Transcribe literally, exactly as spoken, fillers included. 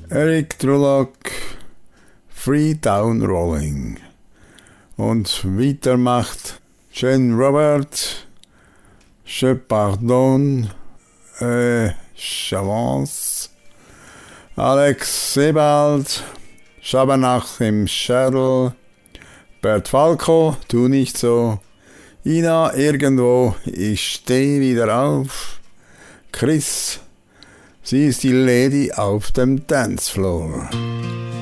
Eric Trullock, Free Down Rolling. Und weiter macht Jane Robert, Je Pardon, äh, J'avance, Alex Sebald, Schabernacht im Schädel, Bert Falco, tu nicht so, Ina irgendwo, ich steh wieder auf, Chris, sie ist die Lady auf dem Dancefloor.